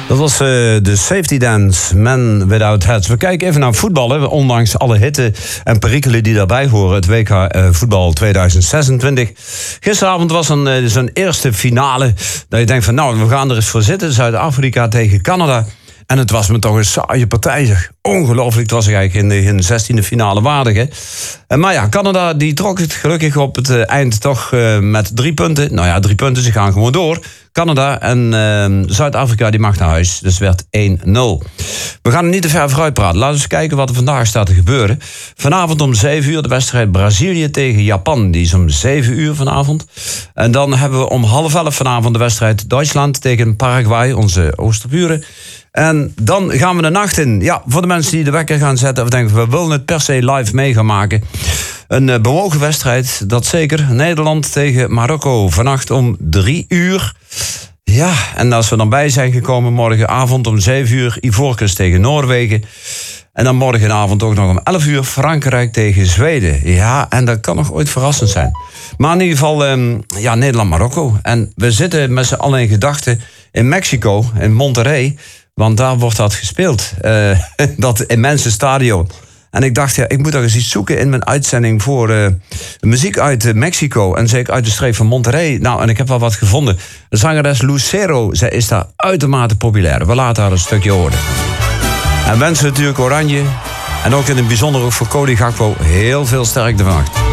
Dat was de Safety Dance, Man Without Hats. We kijken even naar voetballen, ondanks alle hitte en perikelen die daarbij horen. Het WK voetbal 2026. Gisteravond was zo'n eerste finale. Dat je denkt van nou, we gaan er eens voor zitten. Zuid-Afrika tegen Canada. En het was me toch een saaie partij, zeg. Ongelooflijk, het was eigenlijk in de 16e finale waardig, hè. Maar ja, Canada die trok het gelukkig op het eind toch met 3 punten. Nou ja, 3 punten, ze gaan gewoon door. Canada en Zuid-Afrika die mag naar huis. Dus het werd 1-0. We gaan er niet te ver vooruit praten. Laten we eens kijken wat er vandaag staat te gebeuren. Vanavond om 7 uur de wedstrijd Brazilië tegen Japan. Die is om 7 uur vanavond. En dan hebben we om 10:30 vanavond de wedstrijd Duitsland tegen Paraguay, onze oosterburen. En dan gaan we de nacht in. Ja, voor de mensen die de wekker gaan zetten of denken, we willen het per se live mee gaan maken. Een bewogen wedstrijd, dat zeker. Nederland tegen Marokko vannacht om 3 uur. Ja, en als we dan bij zijn gekomen morgenavond om 7 uur... Ivoorkust tegen Noorwegen. En dan morgenavond ook nog om 11 uur... Frankrijk tegen Zweden. Ja, en dat kan nog ooit verrassend zijn. Maar in ieder geval, Nederland-Marokko. En we zitten met z'n allen in gedachten in Mexico, in Monterrey. Want daar wordt dat gespeeld. Dat immense stadion. En ik dacht, ja, ik moet toch eens iets zoeken in mijn uitzending voor muziek uit Mexico. En zeker uit de streek van Monterrey. Nou, en ik heb wel wat gevonden. De zangeres Lucero, zij is daar uitermate populair. We laten haar een stukje horen. En wensen natuurlijk Oranje. En ook in het bijzonder ook voor Cody Gakpo heel veel sterkte vannacht.